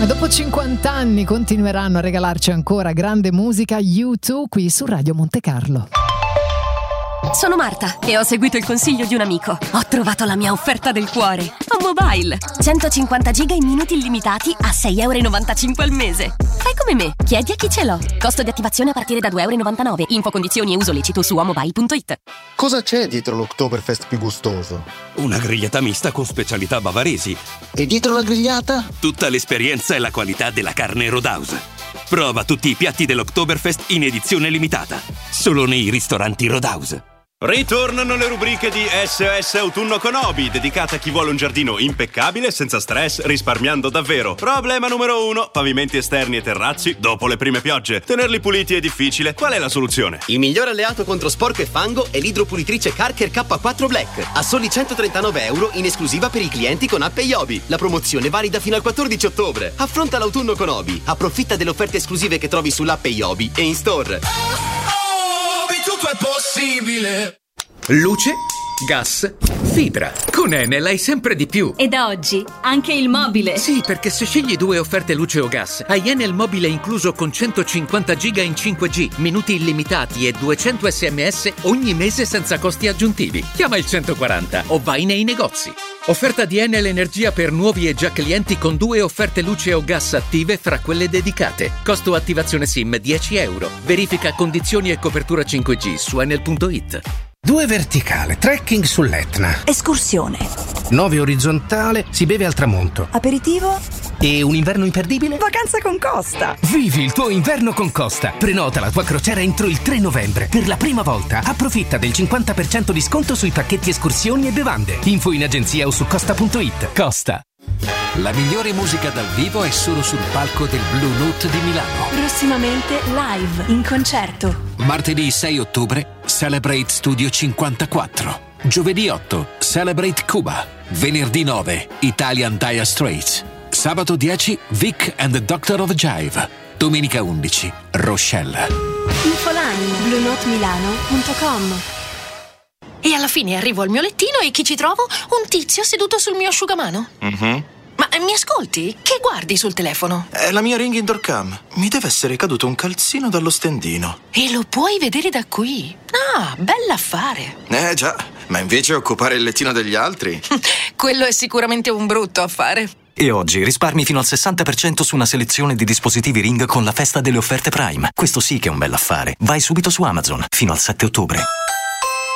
Ma dopo 50 anni continueranno a regalarci ancora grande musica U2 qui su Radio Monte Carlo. Sono Marta e ho seguito il consiglio di un amico. Ho trovato la mia offerta del cuore. A Mobile. 150 giga in minuti illimitati a €6,95 al mese. Fai come me. Chiedi a chi ce l'ho. Costo di attivazione a partire da €2,99. Info, condizioni e uso lecito su amobile.it. Cosa c'è dietro l'Oktoberfest più gustoso? Una grigliata mista con specialità bavaresi. E dietro la grigliata? Tutta l'esperienza e la qualità della carne Roadhouse. Prova tutti i piatti dell'Oktoberfest in edizione limitata. Solo nei ristoranti Roadhouse. Ritornano le rubriche di SOS Autunno con Obi, dedicate a chi vuole un giardino impeccabile, senza stress, risparmiando davvero. Problema numero 1: pavimenti esterni e terrazzi dopo le prime piogge. Tenerli puliti è difficile. Qual è la soluzione? Il migliore alleato contro sporco e fango è l'idropulitrice Karcher K4 Black. A soli €139 in esclusiva per i clienti con app Obi. La promozione valida fino al 14 ottobre. Affronta l'autunno con Obi. Approfitta delle offerte esclusive che trovi sull'app Obi e in store. Tutto è possibile. Luce, gas, fibra. Con Enel hai sempre di più. E da oggi anche il mobile. Sì, perché se scegli 2 offerte luce o gas, hai Enel mobile incluso con 150 giga in 5G, minuti illimitati e 200 SMS ogni mese senza costi aggiuntivi. Chiama il 140 o vai nei negozi. Offerta di Enel Energia per nuovi e già clienti con 2 offerte luce o gas attive fra quelle dedicate. Costo attivazione SIM €10. Verifica condizioni e copertura 5G su enel.it. 2 verticale, trekking sull'Etna. Escursione. 9 orizzontale, si beve al tramonto. Aperitivo. E un inverno imperdibile? Vacanza con Costa. Vivi il tuo inverno con Costa. Prenota la tua crociera entro il 3 novembre. Per la prima volta approfitta del 50% di sconto sui pacchetti escursioni e bevande. Info in agenzia o su costa.it. Costa. La migliore musica dal vivo è solo sul palco del Blue Note di Milano. Prossimamente live, in concerto. Martedì 6 ottobre, Celebrate Studio 54. Giovedì 8, Celebrate Cuba. Venerdì 9, Italian Dire Straits. Sabato 10, Vic and the Doctor of Jive. Domenica 11, Rochelle. Infoline, bluenotemilano.com. E alla fine arrivo al mio lettino e chi ci trovo? Un tizio seduto sul mio asciugamano. Ma mi ascolti? Che guardi sul telefono? È la mia Ring Indoor Cam. Mi deve essere caduto un calzino dallo stendino. E lo puoi vedere da qui. Ah, bell'affare. Già, ma invece occupare il lettino degli altri? Quello è sicuramente un brutto affare. E oggi risparmi fino al 60% su una selezione di dispositivi Ring con la festa delle offerte Prime. Questo sì che è un bell'affare. Vai subito su Amazon, fino al 7 ottobre.